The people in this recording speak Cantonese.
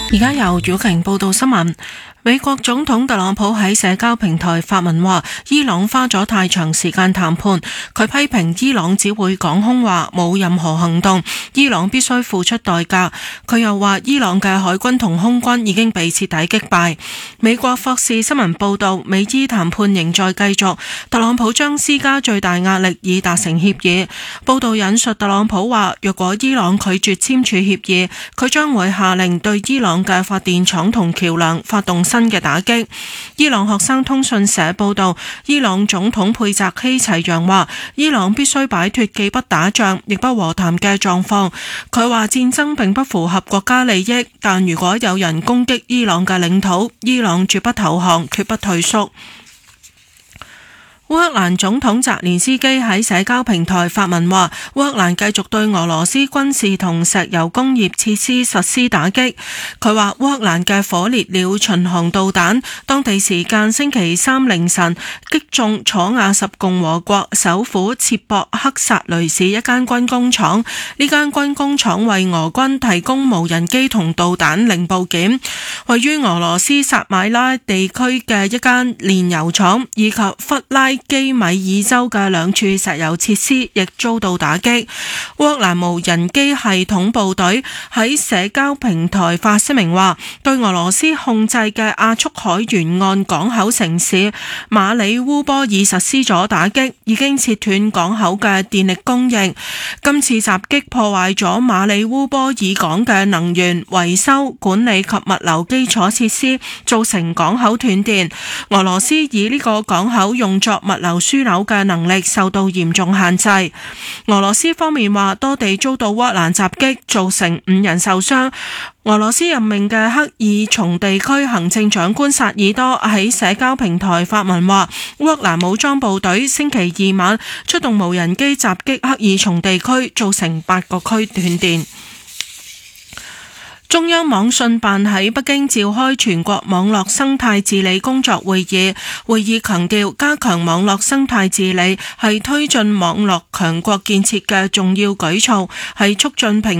而家由曉瓊報道新聞。美國總統特朗普喺社交平台發文話，伊朗花咗太長時間談判，佢批評伊朗只會講空話，冇任何行動，伊朗必須付出代價。佢又話，伊朗嘅海軍同空軍已經被徹底擊敗。美國霍士新聞報道，美伊談判仍在繼續，特朗普將施加最大壓力以達成協議。報道引述特朗普話，若果伊朗拒絕簽署協議，佢將會下令對伊朗嘅發電廠同橋樑發動新嘅打擊。伊朗學生通訊社報道，伊朗總統佩澤希齊揚話，伊朗必須擺脫既不打仗亦不和談嘅狀況。佢話戰爭並不符合國家利益，但如果有人攻擊伊朗嘅領土，伊朗絕不投降，決不退縮。烏克蘭總統澤連斯基喺社交平台發文話，烏克蘭繼續對俄羅斯軍事同石油工業設施實施打擊。佢話烏克蘭嘅火烈鳥巡航導彈當地時間星期三凌晨擊中楚瓦什共和國首府切博克薩雷市一間軍工廠。呢間軍工廠為俄軍提供無人機同導彈零部件。位於俄羅斯薩米拉地區嘅一間煉油廠以及弗拉基米爾州嘅兩處石油設施亦遭到打擊。烏克蘭無人機系統部隊喺社交平台發聲明話，對俄羅斯控制嘅亞速海沿岸港口城市馬里烏波爾實施咗打擊，已經切斷港口嘅電力供應。今次襲擊破壞咗馬里烏波爾港嘅能源、維修、管理及物流基礎設施，造成港口斷電。俄羅斯以呢個港口用作物流樞紐嘅能力受到嚴重限制。俄羅斯方面話，多地遭到烏克蘭襲擊，造成5人受傷。俄羅斯任命嘅克爾松地區行政長官薩爾多喺社交平台發文話，烏克蘭武裝部隊星期二晚出動無人機襲擊克爾松地區，造成8個區斷電。中央網信辦喺北京召開全國網絡生態治理工作會議，會議強調加強網絡生態治理係推進網絡強國建設嘅重要舉措，係促進平